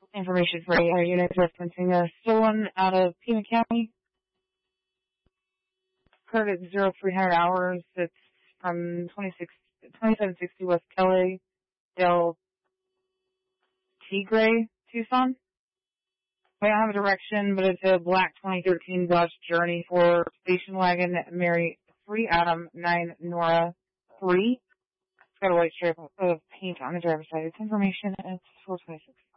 Information for AR units referencing a stolen out of Pima County. Occurred at 0300 hours. It's from 2760 West Kelly, Del Tigre, Tucson. We don't have a direction, but it's a black 2013 Dodge Journey for station wagon, Mary 3 Adam 9 Nora 3. It's got a white strip of paint on the driver's side. It's information. It's 426.